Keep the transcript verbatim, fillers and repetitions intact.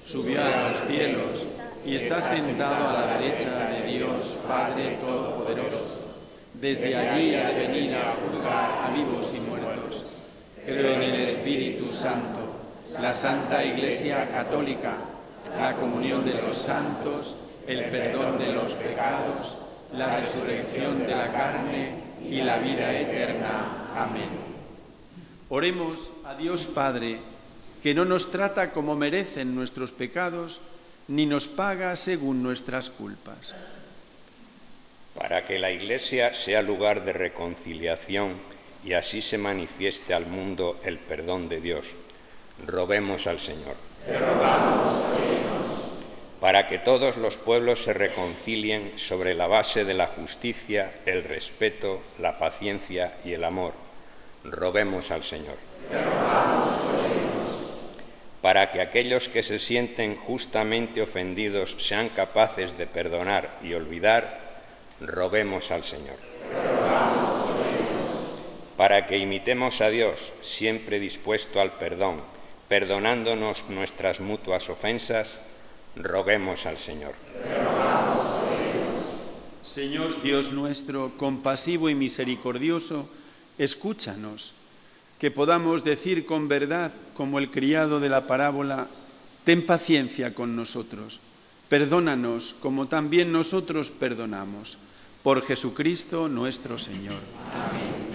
subió a los cielos y está sentado a la derecha de Dios Padre Todopoderoso. Desde allí ha de venir a juzgar a vivos y muertos. Creo en el Espíritu Santo, la Santa Iglesia Católica, la comunión de los santos, el perdón de los pecados, la resurrección de la carne y la vida eterna. Amén. Oremos a Dios Padre, que no nos trata como merecen nuestros pecados, ni nos paga según nuestras culpas. Para que la Iglesia sea lugar de reconciliación y así se manifieste al mundo el perdón de Dios, roguemos al Señor. Te rogamos, oínos. Para que todos los pueblos se reconcilien sobre la base de la justicia, el respeto, la paciencia y el amor, roguemos al Señor. Te rogamos, oínos. Para que aquellos que se sienten justamente ofendidos sean capaces de perdonar y olvidar, roguemos al Señor. Te rogamos, oínos. Para que imitemos a Dios, siempre dispuesto al perdón, perdonándonos nuestras mutuas ofensas, roguemos al Señor. Te rogamos, oínos. Señor Dios nuestro, compasivo y misericordioso, escúchanos, que podamos decir con verdad, como el criado de la parábola, ten paciencia con nosotros, perdónanos como también nosotros perdonamos. Por Jesucristo nuestro Señor. Amén.